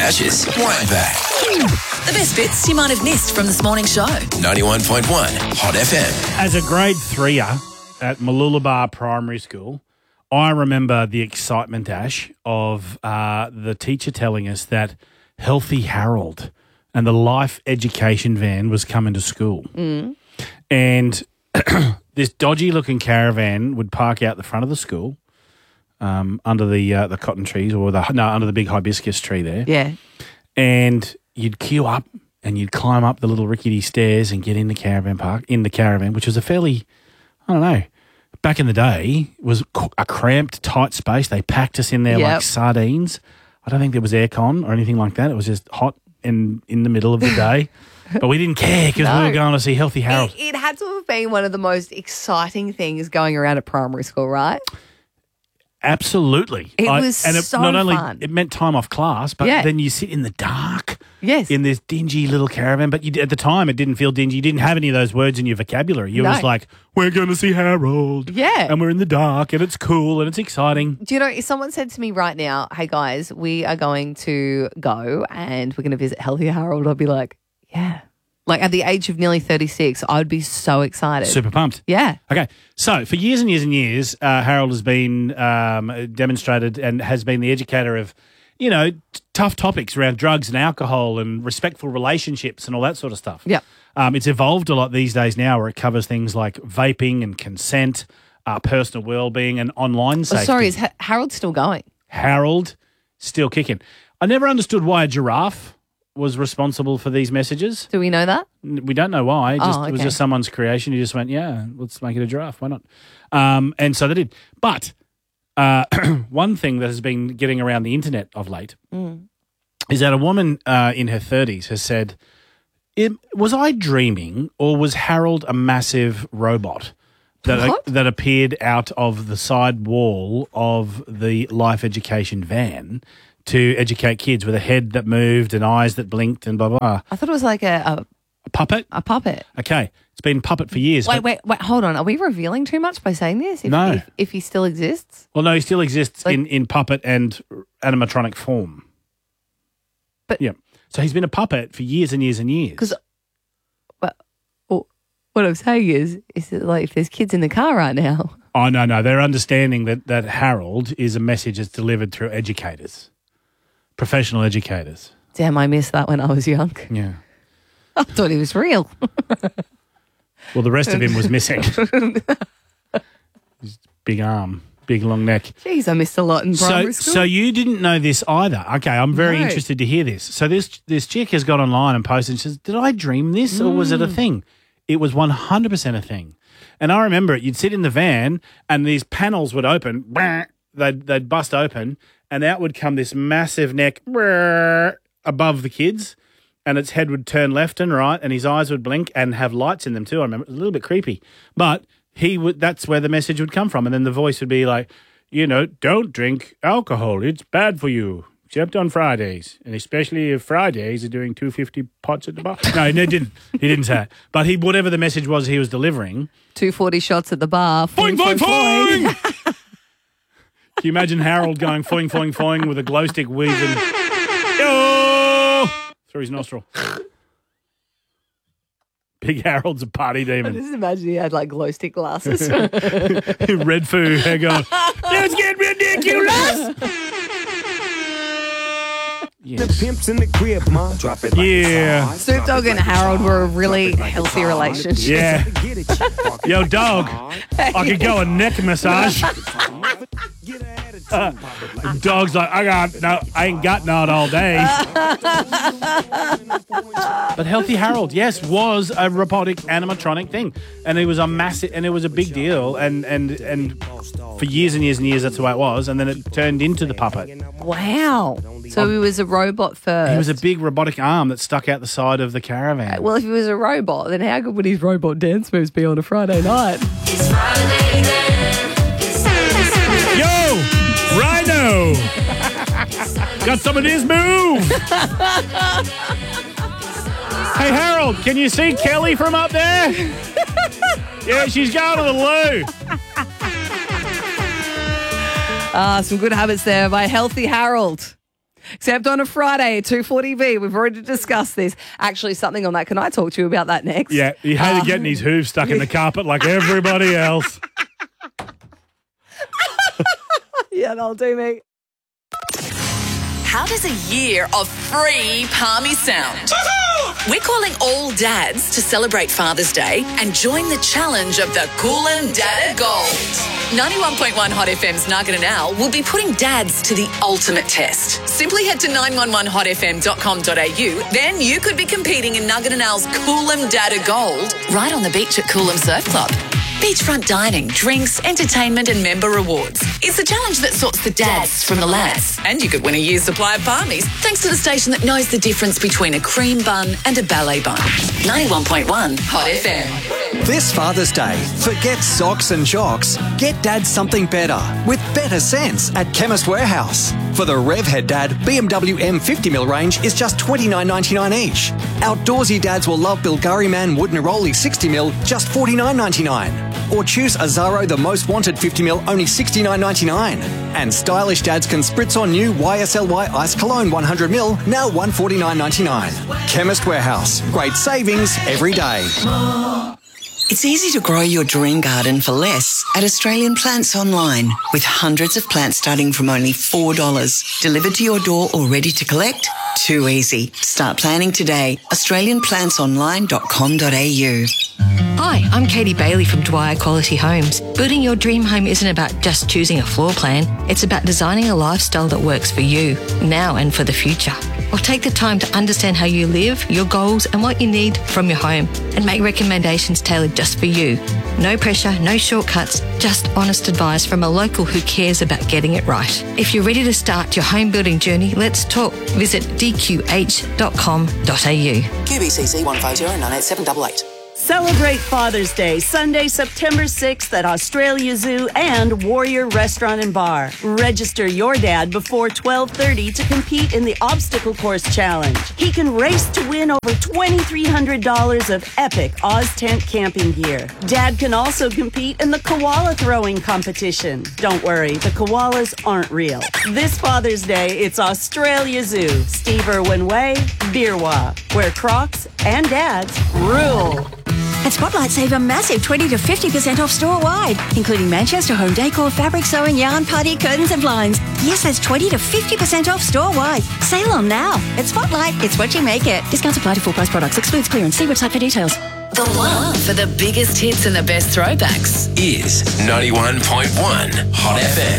Ash's Wind Back. The best bits you might have missed from this morning's show. 91.1 Hot FM. As a grade 3-er at Mooloolaba Primary School, I remember the excitement, Ash, of the teacher telling us that Healthy Harold and the Life Education van was coming to school. And this dodgy-looking caravan would park out the front of the school under the cotton trees or under the big hibiscus tree there. Yeah. And you'd queue up and you'd climb up the little rickety stairs and get in the caravan park, which was a fairly, I don't know, back in the day, was a cramped, tight space. They packed us in there like sardines. I don't think there was aircon or anything like that. It was just hot in the middle of the day. But we didn't care because we were going to see Healthy Harold. It had to have been one of the most exciting things going around at primary school, right? Absolutely. It was so not only fun. It meant time off class, but then you sit in the dark in this dingy little caravan. But at the time, it didn't feel dingy. You didn't have any of those words in your vocabulary. You were just like, we're going to see Harold. Yeah. And we're in the dark and it's cool and it's exciting. Do you know, if someone said to me right now, hey, guys, we are going to go and we're going to visit Healthy Harold, I'd be like, yeah. Like at the age of nearly 36, I would be so excited. Super pumped. Yeah. Okay. So for years and years and years, Harold has been demonstrated and has been the educator of, tough topics around drugs and alcohol and respectful relationships and all that sort of stuff. Yeah. It's evolved a lot these days now where it covers things like vaping and consent, personal well-being and online safety. Sorry, is Harold still going? Harold still kicking. I never understood why a giraffe was responsible for these messages. Do we know that? We don't know why. It was just someone's creation. He just went, yeah, let's make it a giraffe. Why not? And so they did. But one thing that has been getting around the internet of late is that a woman in her 30s has said, was I dreaming or was Harold a massive robot that appeared out of the side wall of the Life Education van to educate kids with a head that moved and eyes that blinked and blah, blah, blah. I thought it was like a puppet? A puppet. Okay. It's been puppet for years. Wait, hold on. Are we revealing too much by saying this? No. If he still exists? Well, no, he still exists in puppet and animatronic form. But yeah. So he's been a puppet for years and years and years. Because what I'm saying is that like if there's kids in the car right now. Oh, no. They're understanding that Harold is a message that's delivered through educators. Professional educators. Damn, I missed that when I was young. Yeah. I thought he was real. Well, the rest of him was missing. His big arm, big long neck. Jeez, I missed a lot in primary school. So you didn't know this either. Okay, I'm very interested to hear this. So this chick has got online and posted and says, did I dream this or was it a thing? It was 100% a thing. And I remember it. You'd sit in the van and these panels would open. They'd bust open and out would come this massive neck above the kids and its head would turn left and right and his eyes would blink and have lights in them too. I remember it was a little bit creepy. But that's where the message would come from. And then the voice would be like, don't drink alcohol. It's bad for you. Except on Fridays, and especially if Fridays are doing 250 pots at the bar. No, he didn't. He didn't say it. But whatever the message was he was delivering. 240 shots at the bar. Foing, foing, foing! Can you imagine Harold going foing, foing, foing with a glow stick wheezing through his nostril? Big Harold's a party demon. I just imagine he had like glow stick glasses. Red foo hair going, let's get ridiculous! Yes. The pimps in the crib, ma. Drop it like yeah. Snoop Dogg and Harold were a really healthy relationship. Yeah. Yo, dog, I could go a neck massage. Dog's like, I ain't got none all day. But Healthy Harold, yes, was a robotic animatronic thing. And it was a big deal. And for years and years and years, that's the way it was. And then it turned into the puppet. Wow. So he was a robot first. He was a big robotic arm that stuck out the side of the caravan. Well, if he was a robot, then how good would his robot dance moves be on a Friday night? It's Friday then. Yo, Rhino! Got some of this move! Hey, Harold, can you see Kelly from up there? Yeah, she's going to the loo. Some good habits there by Healthy Harold. Except on a Friday, 2:40B. We've already discussed this. Actually, something on that. Can I talk to you about that next? Yeah, he hated getting his hooves stuck in the carpet like everybody else. Yeah, that'll do me. How does a year of free Palmy sound? We're calling all dads to celebrate Father's Day and join the challenge of the Coolum Dad Gold. 91.1 Hot FM's Nugget and Owl will be putting dads to the ultimate test. Simply head to 911hotfm.com.au, then you could be competing in Nugget and Owl's Coolum Dad Gold right on the beach at Coolum Surf Club. Beachfront dining, drinks, entertainment and member rewards. It's a challenge that sorts the dads from the lads. And you could win a year's supply of palmies thanks to the station that knows the difference between a cream bun and a ballet bun. 91.1 Hot FM. This Father's Day, forget socks and jocks. Get Dad something better with better sense at Chemist Warehouse. For the Revhead Dad, BMW M50mm range is just $29.99 each. Outdoorsy dads will love Bilgari Man Wood Neroli 60mm, just $49.99. Or choose Azaro The Most Wanted 50mm, only $69.99. And stylish dads can spritz on new YSLY Ice Cologne 100ml, now $149.99. Chemist Warehouse. Great savings every day. It's easy to grow your dream garden for less at Australian Plants Online, with hundreds of plants starting from only $4. Delivered to your door or ready to collect? Too easy. Start planning today. AustralianPlantsOnline.com.au. Hi, I'm Katie Bailey from Dwyer Quality Homes. Building your dream home isn't about just choosing a floor plan. It's about designing a lifestyle that works for you, now and for the future. Or take the time to understand how you live, your goals and what you need from your home, and make recommendations tailored just for you. No pressure, no shortcuts, just honest advice from a local who cares about getting it right. If you're ready to start your home building journey, let's talk. Visit dqh.com.au. QBCC 150 Celebrate Father's Day, Sunday, September 6th at Australia Zoo and Warrior Restaurant and Bar. Register your dad before 12:30 to compete in the Obstacle Course Challenge. He can race to win over $2,300 of epic Oz tent camping gear. Dad can also compete in the koala throwing competition. Don't worry, the koalas aren't real. This Father's Day, it's Australia Zoo, Steve Irwin Way, Beerwa, where Crocs and dads rule. At Spotlight, save a massive 20 to 50% off store-wide, including Manchester home decor, fabric sewing, yarn, party, curtains and blinds. Yes, that's 20 to 50% off store-wide. Sale on now. At Spotlight, it's what you make it. Discounts apply to full-price products. Excludes clearance. See website for details. The one for the biggest hits and the best throwbacks is 91.1 Hot FM.